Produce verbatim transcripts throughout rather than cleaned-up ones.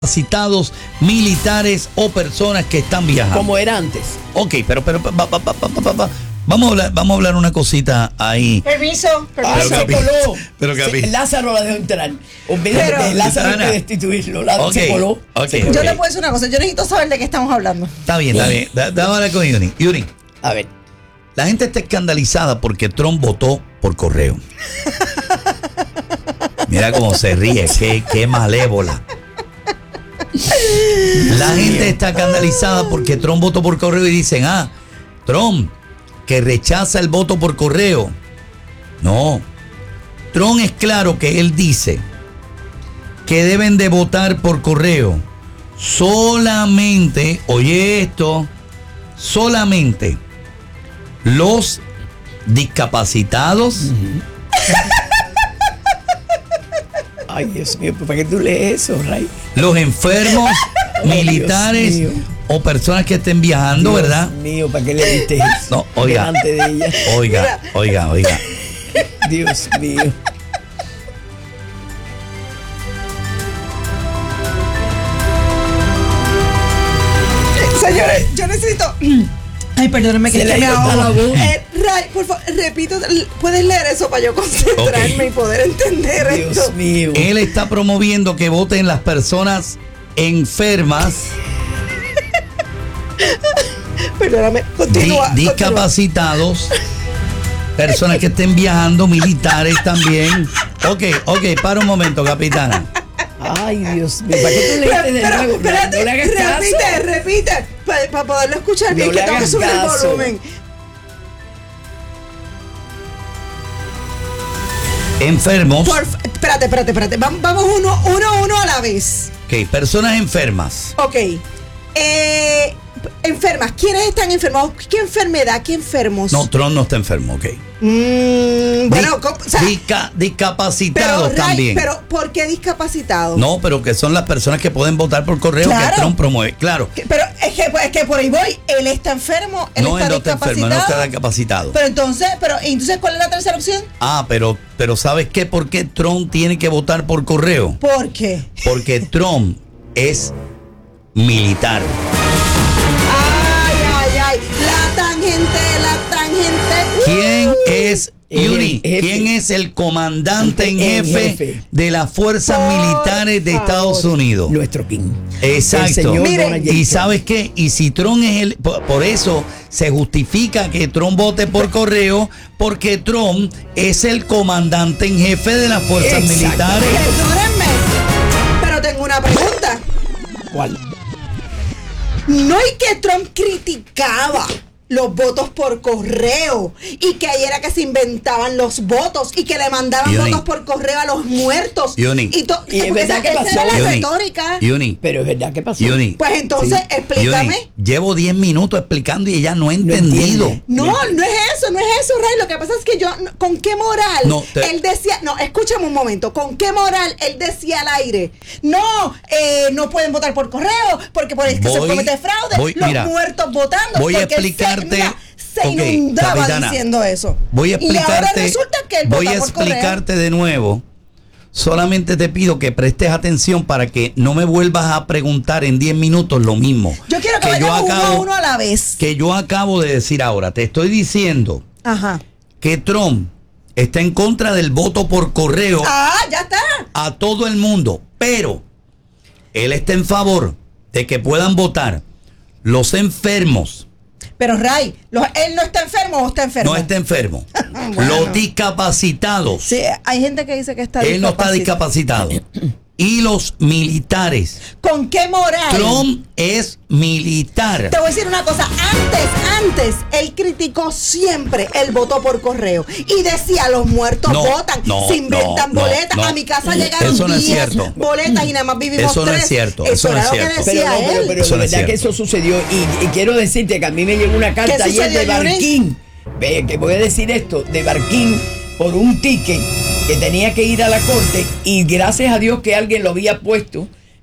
Capacitados militares o personas que están viajando. Como era antes. Ok, pero, pero, pa, pa, pa, pa, pa, pa. Vamos a hablar, vamos a hablar una cosita ahí. Permiso, permiso. Ah, se coló. Pero Capi. Sí, Lázaro la dejó entrar. Olvídate, Pero- Lázaro hay Ana. que destituirlo. Lázaro Ok, se coló. ok. Se coló. Yo le puedo decir una cosa, yo necesito saber de qué estamos hablando. Está bien, está bien. Da- Vamos a hablar con Yuri. Yuri, A ver. la gente está escandalizada porque Trump votó por correo. Mira cómo se ríe, qué, qué malévola. La gente está escandalizada porque Trump votó por correo y dicen, ah, Trump, que rechaza el voto por correo. No, Trump es claro que él dice que deben de votar por correo solamente, oye esto, solamente los discapacitados. Ay, Dios mío, ¿para qué tú lees eso, Ray? Los enfermos, Ay, militares Dios mío. o personas que estén viajando, Dios ¿verdad? mío, ¿para qué le diste eso? No, oiga. Delante de ella. Oiga, oiga, oiga. Dios mío. Señores, yo necesito. Ay, perdónenme que Se es le que me corta la ahogo. voz. Eh, Ray, por favor, repito, ¿puedes leer eso para yo concentrarme Ok. y poder entender Dios esto? mío. Él está promoviendo que voten las personas enfermas, Perdóname, di- continúa. continúa. discapacitados, personas que estén viajando, militares también. Ok, ok, para un momento, capitana. Ay, Dios mío. ¿Para qué tú Pero, leíste de pero, nuevo? espérate, No le hagas caso. repite, repite, para poderlo escuchar bien, No que le tengo que hagas subir el caso. volumen. Enfermos, Por, espérate, espérate, espérate. Vam- Vamos uno, uno, uno a la vez. ok, personas enfermas. Ok. Eh, enfermas. ¿Quiénes están enfermos? ¿Qué enfermedad? ¿Qué enfermos? No, Trump no está enfermo, ok. Mm, bueno, Di- ¿cómo? O sea, disca- pero, discapacitados Ray, también. pero ¿por qué discapacitados? No, pero que son las personas que pueden votar por correo Claro. que Trump promueve. Claro. Que- Pero es que, es que por ahí voy. Él está enfermo, él No, está él no está enfermo, discapacitado. él no está discapacitado. Pero entonces, pero entonces, ¿cuál es la tercera opción? Ah, pero, pero ¿sabes qué? ¿Por qué Trump tiene que votar por correo? ¿Por qué? Porque Trump es militar. Ay, ay, ay. La tangente, la tangente. ¿Quién es El Yuri? jefe. ¿Quién es el comandante en El jefe, jefe. de las fuerzas Por militares de favor. Estados Unidos? Nuestro King. Exacto. El señor Mire, Donald J. Y Trump. ¿sabes qué? Y si Trump es el... Por, por eso se justifica que Trump vote por correo, porque Trump es el comandante en jefe de las fuerzas Exacto. militares. Perdónenme, pero tengo una pregunta. ¿Cuál? No es que Trump criticaba los votos por correo y que ahí era que se inventaban los votos y que le mandaban Yoni. votos por correo a los muertos. Yoni. Y, to- Y es porque verdad esa- que esa pasó. era la Yoni, retórica. Yuni, Pero es verdad que pasó. Yuni, Pues entonces, Sí. explícame. Yuni, llevo diez minutos explicando y ella no ha entendido. entiende. No, no es eso, no es eso, Ray. Lo que pasa es que yo, ¿con qué moral? No, te- Él decía, no, escúchame un momento, ¿con qué moral él decía al aire? No, eh, no pueden votar por correo, porque por el que se Voy- comete fraude, voy- los mira, muertos votando. voy a porque él explicarte- Se, mira, se ok, inundaba capitana, diciendo eso. Voy a Y ahora explicarte, resulta que él voy vota a por correo. explicarte de nuevo. Solamente te pido que prestes atención para que no me vuelvas a preguntar en diez minutos lo mismo. Yo quiero que, yo vayamos uno a acabo, uno a la vez. que yo acabo de decir ahora. Te estoy diciendo Ajá. que Trump está en contra del voto por correo Ah, ya está. a todo el mundo, pero él está en favor de que puedan votar los enfermos. Pero Ray, los- ¿él no está enfermo o está enfermo? No está enfermo. Bueno. Los discapacitados. Sí, hay gente que dice que está Él no está discapacitado. Y los militares. ¿Con qué moral? Trump es militar. Te voy a decir una cosa, antes, antes, él criticó siempre el voto por correo y decía, los muertos No, votan, no, se inventan no, boletas, no. a mi casa llegaron Eso no es diez cierto. boletas y nada más vivimos Eso no es tres. cierto, Eso, eso no era es lo que cierto. decía Pero no, pero, él. pero Eso de no es verdad que cierto. eso sucedió. Y, y quiero decirte que a mí me llegó una carta ¿Qué ayer sucedió, de Yuri? Barquín. Ve, que voy a decir esto, de Barquín, por un ticket que tenía que ir a la corte y gracias a Dios que alguien lo había puesto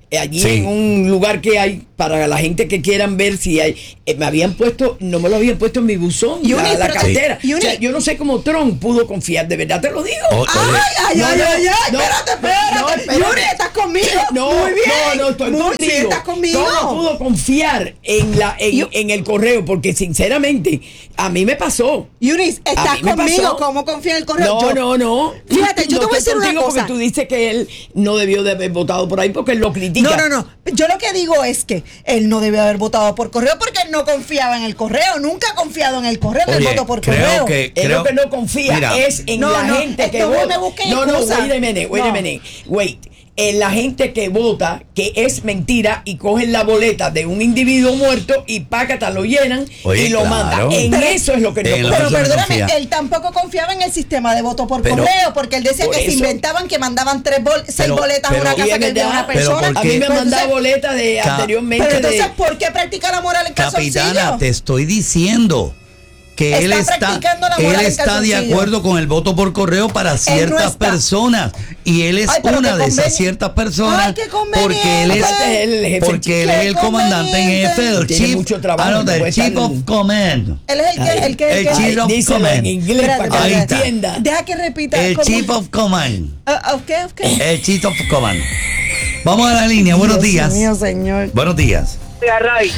allí Sí. en un lugar que hay para la gente que quieran ver si hay. eh, me habían puesto, no me lo habían puesto en mi buzón, Y la, Uni, la pero- cartera. y O sea, Uni- yo no sé cómo Trump pudo confiar, de verdad te lo digo. O- Ay, oye, ay, No, ay, no, ay, ay, no, espérate, no, espérate. espérate. Yuri, ¿estás conmigo? No, Muy bien. no, no, estoy Muy contigo. bien, ¿estás conmigo? ¿Cómo pudo confiar en, la, en, Yo- en el correo? Porque sinceramente, a mí me pasó. Yunis, A ¿estás mí me conmigo? pasó. ¿Cómo confía en el correo? No, Yo- no, no. Fíjate, yo No te voy a estoy decir una contigo cosa. Porque tú dices que él no debió de haber votado por ahí porque él lo critica. No, no, no. Yo lo que digo es que él no debe haber votado por correo porque él no confiaba en el correo. Nunca ha confiado en el correo, en el Oye, voto por creo correo. que- Él creo- lo que no confía Mira. es en No, la no, gente que esto no me vota. busquen No, no, excusa. wait a minute, wait a No. minute, wait. En la gente que vota, que es mentira, y cogen la boleta de un individuo muerto y pácata, lo llenan Oye, y lo claro. mandan. En Pero- eso es lo que no En lo- Pero eso no perdóname, confía. él tampoco confiaba en el sistema de voto por Pero- correo, porque él decía por que se eso- inventaban que mandaban tres bol- seis Pero- boletas a pero- una Y casa es que vivía verdad, una pero persona. ¿por A qué? mí me han Pues, mandado entonces- boletas de Ca- anteriormente Pero entonces, de. ¿por qué practica la moral en Capitana, calzoncillo? te estoy diciendo que Está él está, practicando la moral él en está de calzoncillo. acuerdo con el voto por correo para ciertas está. personas y él es Ay, pero una qué de esas conveni- ciertas personas Ay, qué porque él es Aparte, él es el jefe porque él chico. es el Qué comandante en jefe, el Tiene chief, mucho trabajo, ah, no, no del puede chief estar- of command, Él es el que, el que, El el que- chief of Díselo command. en inglés Espérate, para que ahí lo está. entienda. Deja que repita. el ¿cómo? chief of command, Ah, ¿of qué? ¿of qué? el chief of command. Vamos a la línea. Buenos Dios días. mío, señor. Buenos días. Ray.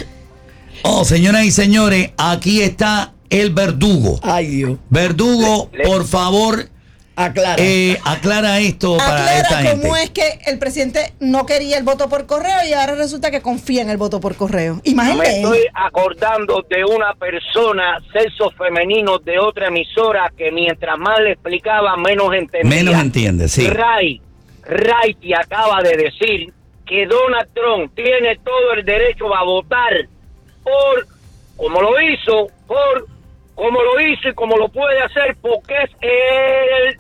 Oh, señoras y señores, aquí está el verdugo. Ay, Dios. Verdugo, Le- le- por favor, Aclara. eh, aclara esto para esta Aclara gente. cómo es que el presidente no quería el voto por correo y ahora resulta que confía en el voto por correo. Me Imagínate. estoy acordando de una persona, sexo femenino de otra emisora, que mientras más le explicaba, menos entendía. Menos entiende, sí. Ray, Ray te acaba de decir que Donald Trump tiene todo el derecho a votar por, como lo hizo, por, como lo hizo y como lo puede hacer, porque es el,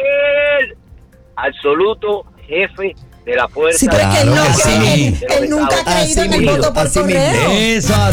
el absoluto jefe de la fuerza. Sí, pero es que él, Claro no que cree- sí. él, él nunca ha Así creído en el mismo, voto por así correo. mismo. Eso